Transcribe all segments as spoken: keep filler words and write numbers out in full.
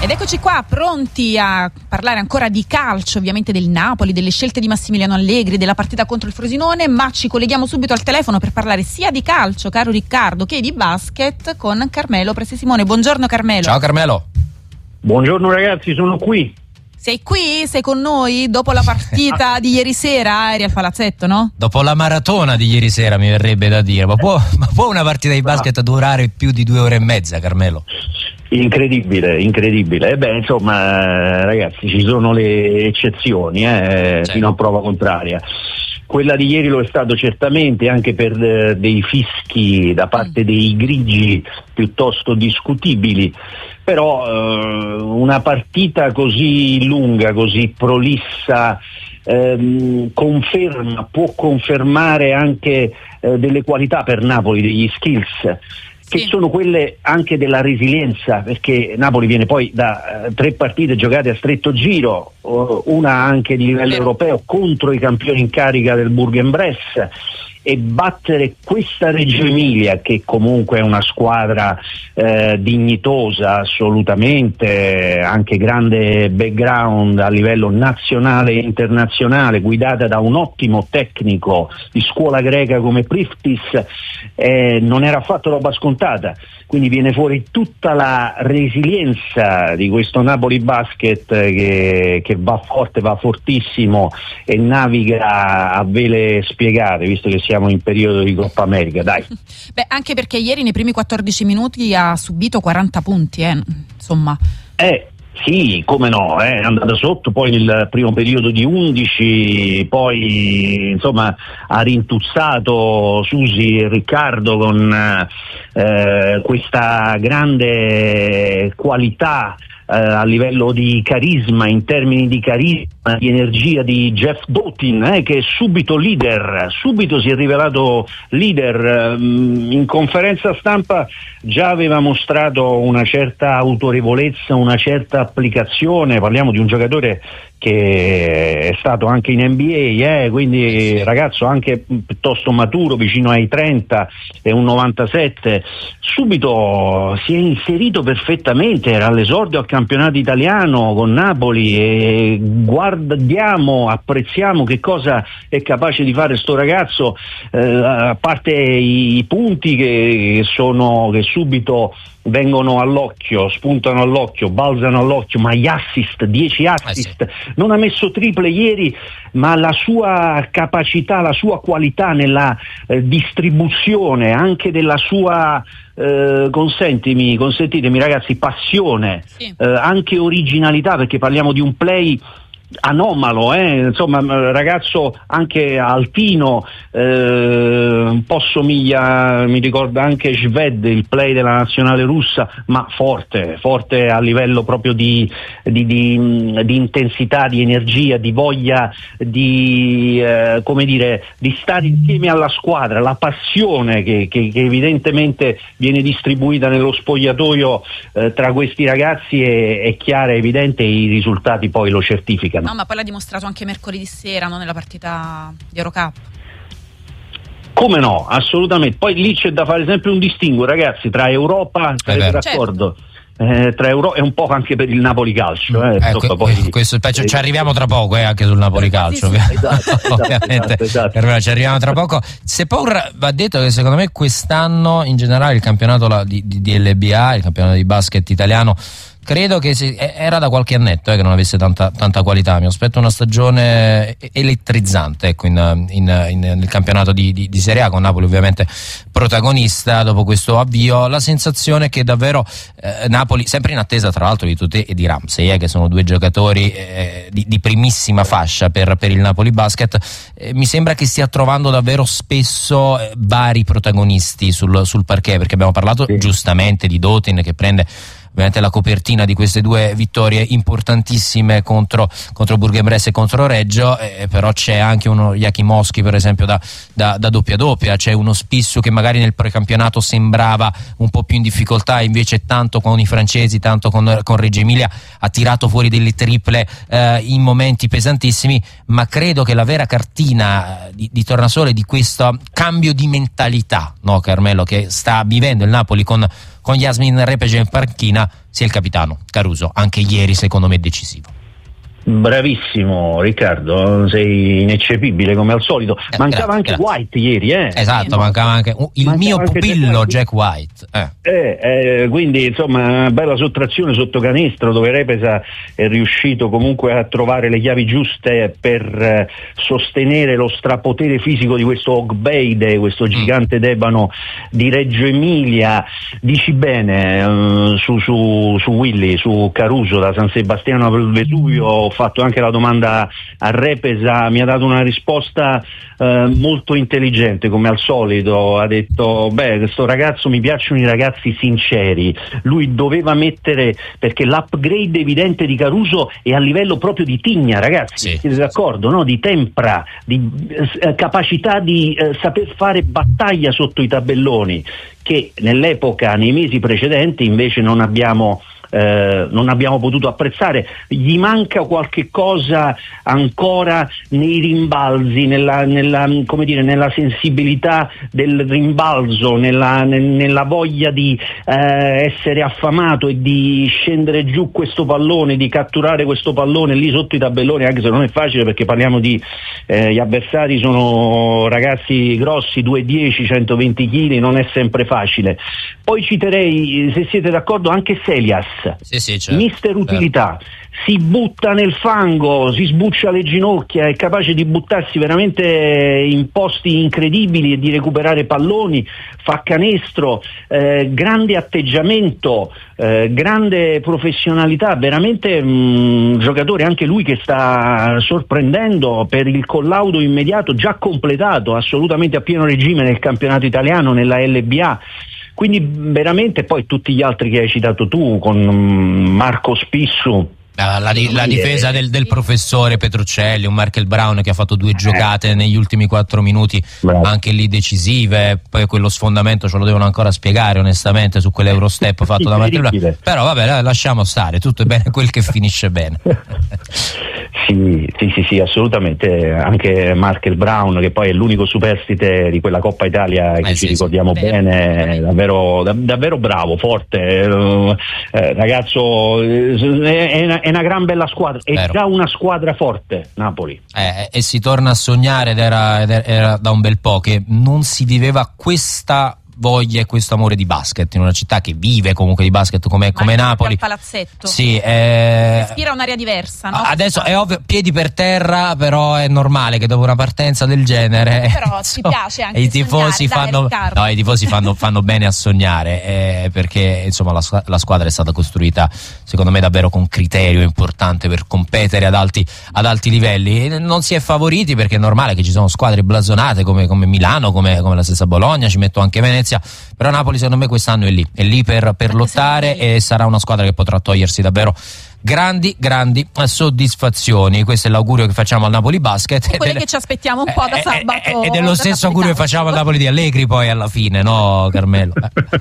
Ed eccoci qua, pronti a parlare ancora di calcio, ovviamente del Napoli, delle scelte di Massimiliano Allegri, della partita contro il Frosinone, ma ci colleghiamo subito al telefono per parlare sia di calcio, caro Riccardo, che di basket con Carmelo Presti-Simone. Buongiorno Carmelo. Ciao Carmelo. Buongiorno ragazzi, sono qui. Sei qui? Sei con noi? Dopo la partita di ieri sera eri al palazzetto, no? Dopo la maratona di ieri sera, mi verrebbe da dire. Ma può, ma può una partita di basket durare più di due ore e mezza, Carmelo? Incredibile, incredibile. E beh, insomma, ragazzi, ci sono le eccezioni, eh, Certo. fino a prova contraria. Quella di ieri lo è stato certamente, anche per eh, dei fischi da parte dei grigi piuttosto discutibili, però eh, una partita così lunga, così prolissa, ehm, conferma, può confermare anche eh, delle qualità per Napoli, degli skills, che Sì. sono quelle anche della resilienza, perché Napoli viene poi da uh, tre partite giocate a stretto giro, uh, una anche di livello Vero. europeo contro i campioni in carica del Bourg-en-Bresse, e battere questa Reggio Emilia, che comunque è una squadra eh, dignitosa assolutamente, anche grande background a livello nazionale e internazionale, guidata da un ottimo tecnico di scuola greca come Priftis, eh, non era affatto roba scontata. Quindi viene fuori tutta la resilienza di questo Napoli Basket che, che va forte, va fortissimo e naviga a vele spiegate, visto che siamo in periodo di Coppa America, dai. Beh, anche perché ieri nei primi quattordici minuti ha subito quaranta punti, eh, insomma. Eh, sì, come no, eh, è andata sotto poi nel primo periodo di undici, poi insomma ha rintuzzato Susi e Riccardo con eh, questa grande qualità eh, a livello di carisma, in termini di carisma, di energia di Jeff Dotin, eh, che è subito leader, subito si è rivelato leader. In conferenza stampa già aveva mostrato una certa autorevolezza, una certa applicazione. Parliamo di un giocatore che è stato anche in N B A, eh, quindi ragazzo anche piuttosto maturo, vicino ai trenta, è un novantasette, subito si è inserito perfettamente, era all'esordio al campionato italiano con Napoli, e guardiamo, apprezziamo che cosa è capace di fare sto ragazzo, eh, a parte i, i punti che sono che subito vengono all'occhio, spuntano all'occhio, balzano all'occhio, ma gli assist, dieci assist, eh sì. Non ha messo triple ieri, ma la sua capacità, la sua qualità nella eh, distribuzione, anche della sua eh, consentimi, consentitemi ragazzi, passione, Sì. eh, anche originalità, perché parliamo di un play anomalo, eh? Insomma, ragazzo anche altino, eh, un po' somiglia, mi ricorda anche Shved, il play della nazionale russa, ma forte, forte a livello proprio di, di, di, di intensità, di energia, di voglia di, eh, come dire, di stare insieme alla squadra, la passione che, che, che evidentemente viene distribuita nello spogliatoio eh, tra questi ragazzi è, è chiara, è evidente, e i risultati poi lo certificano. No, ma poi l'ha dimostrato anche mercoledì sera, no? Nella partita di Eurocup. Come no, assolutamente. Poi lì c'è da fare sempre un distinguo, ragazzi, tra Europa, sarete d'accordo? Eh, tra Euro è un po' anche per il Napoli Calcio, eh, ecco, insomma, poi, questo, cioè, ci arriviamo tra poco eh, anche sul Napoli Calcio, sì, sì, esatto, ovviamente, esatto, esatto. ci arriviamo tra poco. Seppur va detto che secondo me quest'anno in generale il campionato la, di, di, di L B A, il campionato di basket italiano, credo che si, era da qualche annetto eh, che non avesse tanta, tanta qualità. Mi aspetto una stagione elettrizzante, ecco, in, in, in, nel campionato di, di, di Serie A, con Napoli ovviamente protagonista dopo questo avvio. La sensazione è che davvero eh, Napoli, sempre in attesa tra l'altro di Totè e di Ramsey, eh, che sono due giocatori eh, di, di primissima fascia per, per il Napoli Basket, eh, mi sembra che stia trovando davvero spesso eh, vari protagonisti sul, sul parquet, perché abbiamo parlato sì. giustamente di Dotin, che prende ovviamente la copertina di queste due vittorie importantissime contro, contro Bourg-en-Bresse e contro Reggio, eh, però c'è anche uno Jakimowski per esempio da, da, da doppia doppia, c'è uno Spissu che magari nel precampionato sembrava un po' più in difficoltà, invece tanto con i francesi, tanto con, con Reggio Emilia ha tirato fuori delle triple eh, in momenti pesantissimi. Ma credo che la vera cartina di, di tornasole di questo cambio di mentalità, no Carmelo, che sta vivendo il Napoli con con Yasmin Repege in panchina, sia il capitano Caruso, anche ieri secondo me decisivo. Bravissimo Riccardo, sei ineccepibile come al solito. Mancava grazie, anche grazie. White ieri, eh? Esatto, no. mancava anche uh, il mancava mio anche pupillo Jack White. Eh. Eh, eh, quindi insomma una bella sottrazione sotto canestro dove Repesa è riuscito comunque a trovare le chiavi giuste per eh, sostenere lo strapotere fisico di questo Ogbeide, questo gigante d'ebano di Reggio Emilia. Dici bene eh, su, su, su Willy, su Caruso da San Sebastiano al Vesuvio. Ho fatto anche la domanda a Repesa, mi ha dato una risposta eh, molto intelligente come al solito. Ha detto beh, questo ragazzo, mi piacciono i ragazzi sinceri, lui doveva mettere, perché l'upgrade evidente di Caruso è a livello proprio di tigna, ragazzi, sì, siete d'accordo? No? Di tempra, di eh, capacità di eh, saper fare battaglia sotto i tabelloni, che nell'epoca, nei mesi precedenti invece non abbiamo Eh, non abbiamo potuto apprezzare. Gli manca qualche cosa ancora nei rimbalzi, nella, nella, come dire, nella sensibilità del rimbalzo, nella, nella voglia di eh, essere affamato e di scendere giù questo pallone, di catturare questo pallone lì sotto i tabelloni, anche se non è facile perché parliamo di eh, gli avversari sono ragazzi grossi, due dieci, centoventi chili, non è sempre facile. Poi citerei, se siete d'accordo, anche Selias. Sì, sì, certo, mister utilità, certo. Si butta nel fango, si sbuccia le ginocchia, è capace di buttarsi veramente in posti incredibili e di recuperare palloni, fa canestro, eh, grande atteggiamento, eh, grande professionalità, veramente un mm, giocatore anche lui che sta sorprendendo per il collaudo immediato già completato, assolutamente a pieno regime nel campionato italiano, nella L B A. Quindi veramente, poi tutti gli altri che hai citato tu, con Marco Spissu. La, la, la difesa del, del professore Petruccelli, un Markel Brown che ha fatto due giocate negli ultimi quattro minuti, bravo, anche lì decisive. Poi quello sfondamento ce lo devono ancora spiegare onestamente su quell'Eurostep fatto da Markel Brown. Però vabbè, lasciamo stare, tutto è bene quel che finisce bene. Sì, sì, sì, sì, assolutamente. Anche Markel Brown, che poi è l'unico superstite di quella Coppa Italia che eh, ci sì, ricordiamo sì, bene, è davvero, da, davvero bravo, forte, eh, ragazzo, è, è, una, è una gran bella squadra, è Vero. già una squadra forte Napoli. Eh, e si torna a sognare ed era, ed era da un bel po' che non si viveva questa voglia e questo amore di basket in una città che vive comunque di basket come, come Napoli. Al palazzetto. Sì, eh... respira un'aria diversa, no? Adesso è ovvio, piedi per terra, però è normale che dopo una partenza del genere però ti piace anche i tifosi sognare, fanno dai, no, i tifosi fanno, fanno bene a sognare, eh, perché insomma la, la squadra è stata costruita secondo me davvero con criterio importante per competere ad alti, ad alti livelli. Non si è favoriti perché è normale che ci sono squadre blasonate come, come Milano, come, come la stessa Bologna, ci metto anche Venezia. Però Napoli secondo me quest'anno è lì, è lì per, per lottare e sarà una squadra che potrà togliersi davvero grandi, grandi soddisfazioni. Questo è l'augurio che facciamo al Napoli Basket. E quelle che ci aspettiamo un po' da sabato. Ed è lo stesso augurio che facciamo al Napoli di Allegri poi alla fine, no Carmelo?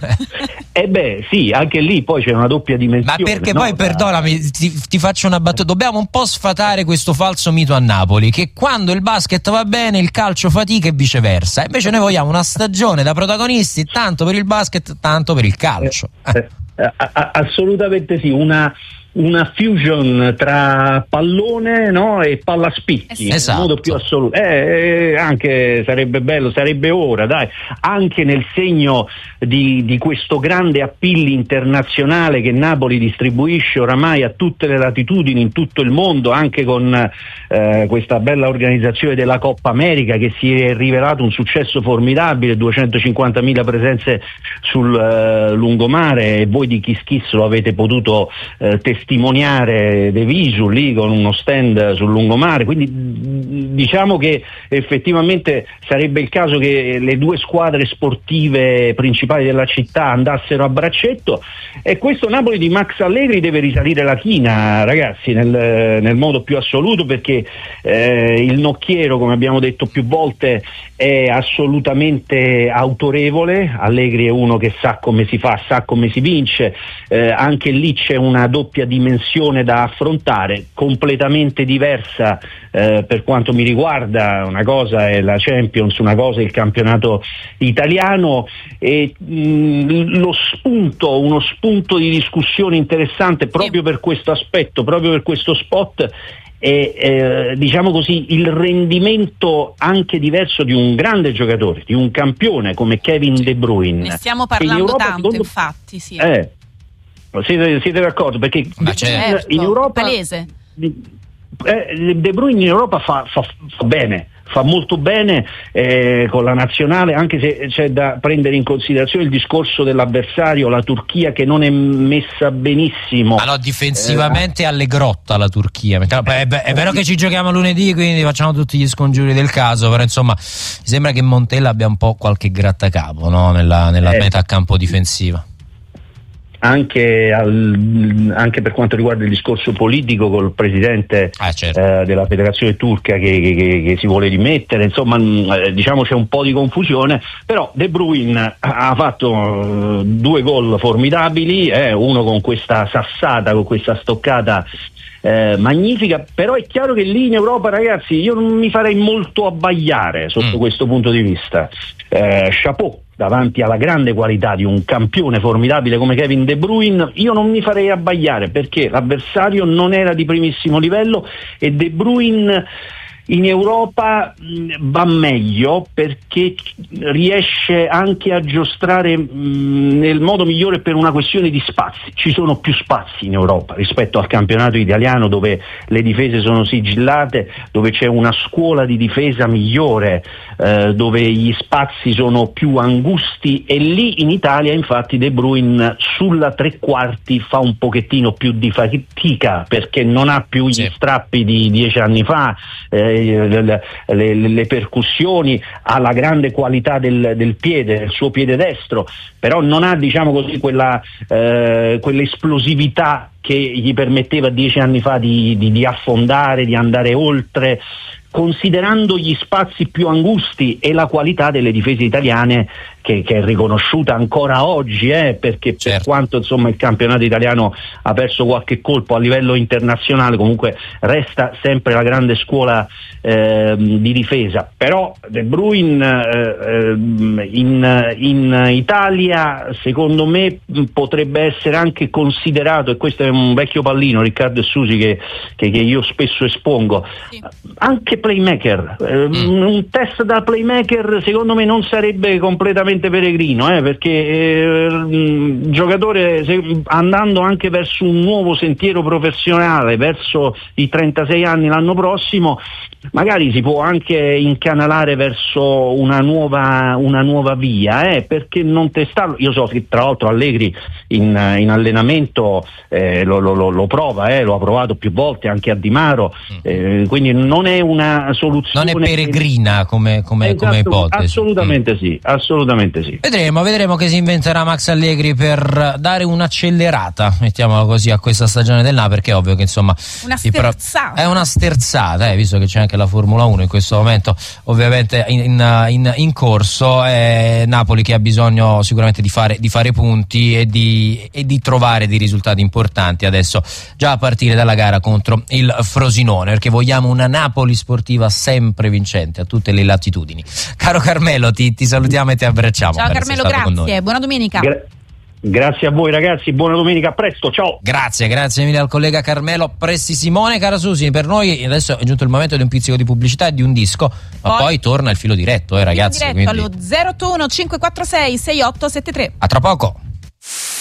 E eh beh sì, anche lì poi c'è una doppia dimensione. Ma perché no? poi, perdonami, ti, ti faccio una battuta, dobbiamo un po' sfatare questo falso mito a Napoli, che quando il basket va bene il calcio fatica e viceversa. Invece noi vogliamo una stagione da protagonisti, tanto per il basket, tanto per il calcio. Eh, eh, assolutamente sì, una una fusion tra pallone, no, e pallaspicchi, esatto, in modo più assoluto. Eh, eh, anche sarebbe bello, sarebbe ora, dai, anche nel segno di, di questo grande appeal internazionale che Napoli distribuisce oramai a tutte le latitudini in tutto il mondo, anche con eh, questa bella organizzazione della Coppa America che si è rivelato un successo formidabile, duecentocinquantamila presenze sul uh, lungomare, e voi di Kiss Kiss lo avete potuto uh, testimoniare de visu lì con uno stand sul lungomare. Quindi diciamo che effettivamente sarebbe il caso che le due squadre sportive principali della città andassero a braccetto, e questo Napoli di Max Allegri deve risalire la china, ragazzi, nel, nel modo più assoluto, perché eh, il nocchiero, come abbiamo detto più volte, è assolutamente autorevole. Allegri è uno che sa come si fa, sa come si vince, eh, anche lì c'è una doppia dimensione dimensione da affrontare, completamente diversa eh, per quanto mi riguarda. Una cosa è la Champions, una cosa è il campionato italiano, e mh, lo spunto, uno spunto di discussione interessante proprio per questo aspetto, proprio per questo spot, e eh, diciamo così il rendimento anche diverso di un grande giocatore, di un campione come Kevin De Bruyne. Ne stiamo parlando Europa, tanto, secondo... infatti, sì. Eh, siete, siete d'accordo? Perché Ma certo, in Europa palese. eh, De Bruyne in Europa fa, fa, fa bene, fa molto bene eh, con la nazionale, anche se c'è da prendere in considerazione il discorso dell'avversario, la Turchia, che non è messa benissimo. Ma no, difensivamente eh, alle grotta la Turchia. È, è vero che ci giochiamo lunedì, quindi facciamo tutti gli scongiuri del caso, però insomma mi sembra che Montella abbia un po' qualche grattacapo, no? nella, nella eh. metà campo difensiva. Anche, al, anche per quanto riguarda il discorso politico col presidente ah, certo. eh, della federazione turca che, che, che si vuole rimettere, insomma eh, diciamo c'è un po' di confusione, però De Bruyne ha fatto eh, due gol formidabili, eh, uno con questa sassata, con questa stoccata Eh, magnifica, però è chiaro che lì in Europa, ragazzi, io non mi farei molto abbagliare sotto mm. questo punto di vista. eh, chapeau davanti alla grande qualità di un campione formidabile come Kevin De Bruyne, io non mi farei abbagliare, perché l'avversario non era di primissimo livello e De Bruyne in Europa mh, va meglio perché riesce anche a giostrare mh, nel modo migliore per una questione di spazi. Ci sono più spazi in Europa rispetto al campionato italiano, dove le difese sono sigillate, dove c'è una scuola di difesa migliore, eh, dove gli spazi sono più angusti, e lì in Italia infatti De Bruyne sulla tre quarti fa un pochettino più di fatica, perché non ha più gli sì. strappi di dieci anni fa, eh, Le, le, le percussioni, ha la grande qualità del, del piede, del suo piede destro, però non ha, diciamo così, quella eh, quell'esplosività che gli permetteva dieci anni fa di, di, di affondare, di andare oltre, considerando gli spazi più angusti e la qualità delle difese italiane, che, che è riconosciuta ancora oggi, eh, perché certo. per quanto insomma il campionato italiano ha perso qualche colpo a livello internazionale, comunque resta sempre la grande scuola eh, di difesa. Però De Bruyne eh, in, in Italia secondo me potrebbe essere anche considerato, e questo è un vecchio pallino, Riccardo e Susi, che, che, che io spesso espongo, sì. anche playmaker. Eh, mm. Un test da playmaker secondo me non sarebbe completamente peregrino, eh, perché eh, un giocatore, se, andando anche verso un nuovo sentiero professionale, verso i trentasei anni l'anno prossimo, magari si può anche incanalare verso una nuova, una nuova via, eh, perché non testarlo? Io so che tra l'altro Allegri in, in allenamento eh, lo, lo, lo prova, eh, lo ha provato più volte anche a Di Maro, eh, quindi non è una soluzione, non è peregrina come, come, esatto, come ipotesi. Assolutamente mm. sì, assolutamente sì. Vedremo, vedremo che si inventerà Max Allegri per dare un'accelerata, mettiamola così, a questa stagione del Napoli, perché è ovvio che insomma una sterzata. Pro- è una sterzata, eh, visto che c'è anche la Formula uno in questo momento ovviamente in, in, in corso, eh, Napoli che ha bisogno sicuramente di fare, di fare punti e di, e di trovare dei risultati importanti adesso, già a partire dalla gara contro il Frosinone, perché vogliamo una Napoli sportiva sempre vincente a tutte le latitudini. Caro Carmelo, ti, ti salutiamo e ti abbracciamo. Ciao Carmelo, grazie, buona domenica. Gra- grazie a voi ragazzi, buona domenica, a presto, ciao. Grazie, grazie mille al collega Carmelo Presti Simone. Cara Susi, per noi adesso è giunto il momento di un pizzico di pubblicità e di un disco, ma poi, poi torna il filo diretto, eh ragazzi. Filo diretto quindi... allo zero otto uno cinque quattro sei sei otto sette tre. A tra poco.